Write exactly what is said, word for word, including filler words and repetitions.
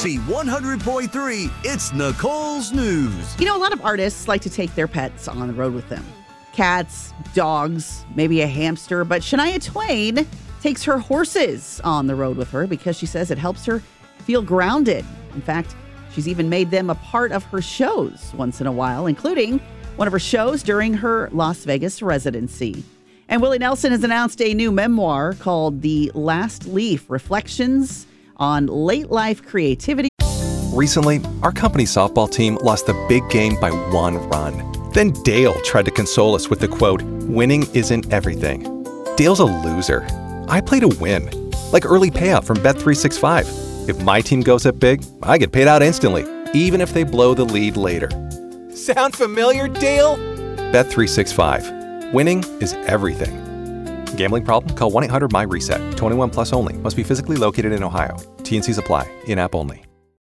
Oxy one hundred point three, it's Nicole's News. You know, a lot of artists like to take their pets on the road with them. Cats, dogs, maybe a hamster. But Shania Twain takes her horses on the road with her because she says it helps her feel grounded. In fact, she's even made them a part of her shows once in a while, including one of her shows during her Las Vegas residency. And Willie Nelson has announced a new memoir called The Last Leaf, Reflections on Late Life Creativity. Recently, our company's softball team lost the big game by one run. Then Dale tried to console us with the quote, "Winning isn't everything." Dale's a loser. I play to win, like early payout from Bet three sixty-five. If my team goes up big, I get paid out instantly, even if they blow the lead later. Sound familiar, Dale? Bet three sixty-five. Winning is everything. Gambling problem? Call one eight hundred M Y RESET. twenty-one plus only. Must be physically located in Ohio. T and Cs apply. In-app only.